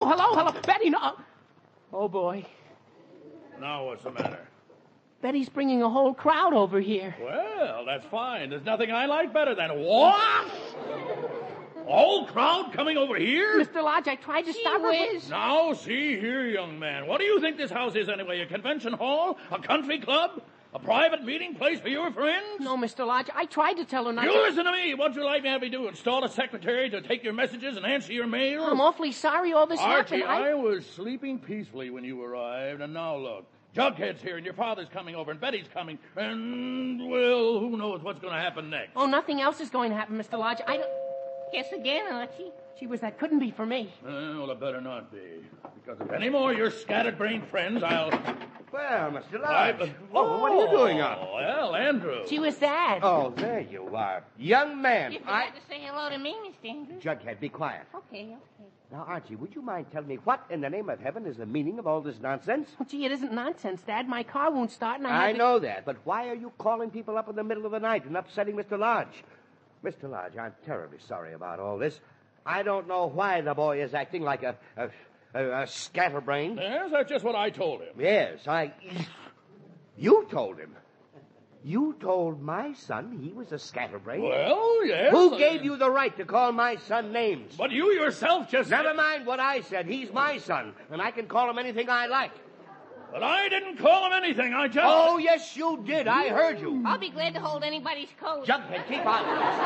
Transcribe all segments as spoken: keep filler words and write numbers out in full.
hello, hello. Betty, no. Oh, boy. Now what's the matter? Betty's bringing a whole crowd over here. Well, that's fine. There's nothing I like better than what? A whole crowd coming over here? Mister Lodge, I tried to Gee stop her. whiz. but- Now, see here, young man. What do you think this house is anyway? A convention hall? A country club? A private meeting place for your friends? No, Mister Lodge, I tried to tell her not You to... listen to me. What'd you like me to have me do? Install a secretary to take your messages and answer your mail? I'm awfully sorry all this Archie, happened. I... I was sleeping peacefully when you arrived, and now look. Jughead's here, and your father's coming over, and Betty's coming, and, well, who knows what's going to happen next? Oh, nothing else is going to happen, Mister Lodge. I don't... Guess again, Archie. Gee whiz, that couldn't be for me. Well, it better not be. Because if any more of your scattered-brained friends, I'll... Well, Mister I- Lodge. Oh, what are you doing up? Oh, well, Andrew. Gee whiz, Dad. Oh, there you are. Young man. You I... forgot to say hello to me, Mister Andrews. Jughead, be quiet. Okay, okay. Now, Archie, would you mind telling me what in the name of heaven is the meaning of all this nonsense? Oh, gee, it isn't nonsense, Dad. My car won't start, and I I have to... know that, but why are you calling people up in the middle of the night and upsetting Mister Lodge? Mister Lodge, I'm terribly sorry about all this. I don't know why the boy is acting like a, a, a, a scatterbrain. Yes, that's just what I told him. Yes, I... You told him. You told my son he was a scatterbrain? Well, yes. Who I- gave you the right to call my son names? But you yourself just... Never mind what I said. He's my son, and I can call him anything I like. But I didn't call him anything. I just... Oh, yes, you did. I heard you. I'll be glad to hold anybody's coat. Jughead, keep on.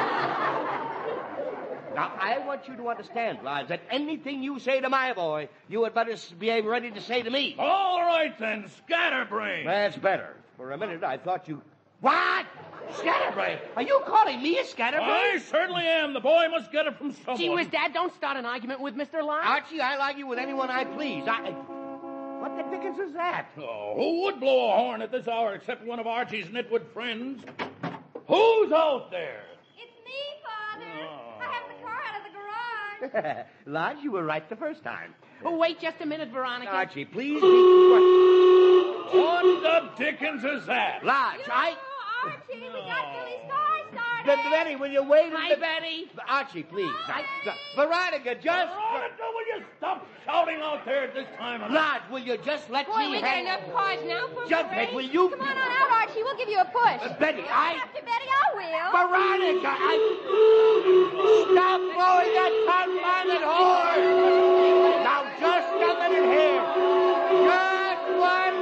Now, I want you to understand, Lodge, that anything you say to my boy, you had better be ready to say to me. All right, then, scatterbrain. That's better. For a minute, I thought you... What? Scatterbrain? Are you calling me a scatterbrain? I certainly am. The boy must get it from someone. Gee whiz, Dad, don't start an argument with Mister Lodge. Archie, I'll argue with anyone I please. I... What the dickens is that? Oh, who would blow a horn at this hour except one of Archie's nitwit friends? Who's out there? It's me, Father. Oh. I have the car out of the garage. Lodge, you were right the first time. Oh, wait just a minute, Veronica. Archie, please be quiet. What the dickens is that? Lodge, I... Oh, Archie, we got Billy's car started. Then, Betty, will you wait a Hi, minute? Betty. Archie, please. I... Veronica, just... Veronica, will you stop shouting out there at this time of Lodge, will you just let Boy, me we got hang... enough cars now for Jughead, will you... Come on on out, Archie. We'll give you a push. Uh, Betty, I... After Betty, I will. Veronica, I... Stop blowing that confounded horn! Now, just a minute here. Just one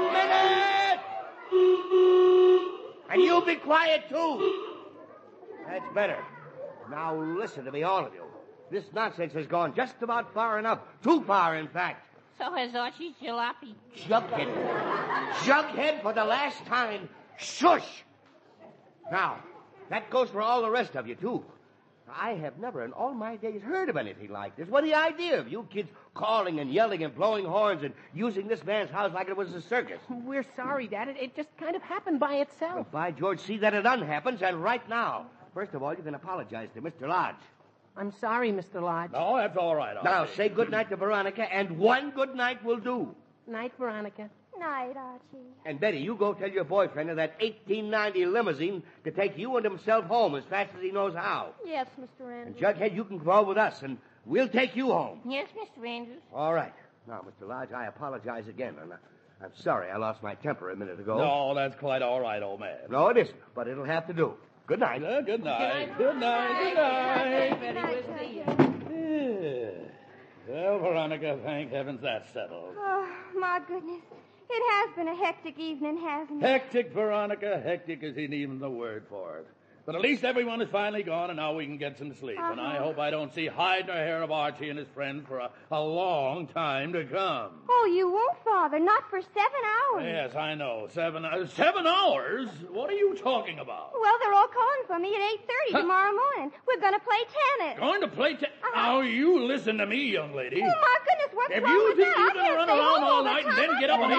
minute! And you be quiet, too. That's better. Now, listen to me, all of you. This nonsense has gone just about far enough. Too far, in fact. So has Archie's jalopy. Jughead. Jughead, for the last time, shush! Now, that goes for all the rest of you, too. I have never in all my days heard of anything like this. What the idea of you kids calling and yelling and blowing horns and using this man's house like it was a circus? We're sorry, Dad. It, it just kind of happened by itself. Well, by George, see that it unhappens, and right now. First of all, you can apologize to Mister Lodge. I'm sorry, Mister Lodge. No, that's all right. Archie. Now, say good night to Veronica, and one good night will do. Night, Veronica. Night, Archie. And Betty, you go tell your boyfriend of that eighteen ninety limousine to take you and himself home as fast as he knows how. Yes, Mister And Andrews. Jughead, you can call with us, and we'll take you home. Yes, Mister Andrews. All right. Now, Mister Lodge, I apologize again, and I, I'm sorry I lost my temper a minminute ago. No, that's quite all right, old man. No, it isn't, but it'll have to do. Good night. Uh, good night. Good night. Good night. Betty, we'll see you. Yeah. Well, Veronica, thank heavens that's settled. Oh, my goodness. It has been a hectic evening, hasn't it? Hectic, Veronica. Hectic isn't even the word for it. But at least everyone is finally gone, and now we can get some sleep. Uh-huh. And I hope I don't see hide nor hair of Archie and his friends for a, a long time to come. Oh, you won't, Father. Not for seven hours. Yes, I know. Seven uh, seven hours? What are you talking about? Well, they're all calling for me at eight thirty Huh? tomorrow morning. We're going to play tennis. Going to play te- Uh-huh. Now, you listen to me, young lady. Oh, my goodness, what's If wrong you with think that? you're I going to can't run stay around home all the night and time. then get up at I